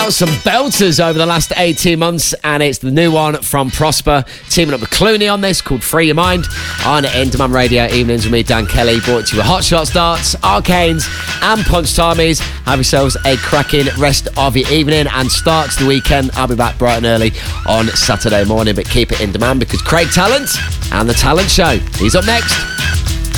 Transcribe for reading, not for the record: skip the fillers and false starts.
out some belters over the last 18 months, and it's the new one from Prosper, teaming up with Clooney on this, called Free Your Mind, on In Demand Radio Evenings with me, Dan Kelly, brought to you with Hot Shot Starts, Arcanes and Punch Timies. Have yourselves a cracking rest of your evening and start to the weekend. I'll be back bright and early on Saturday morning, but keep it in demand because Craig Talent and The Talent Show, he's up next.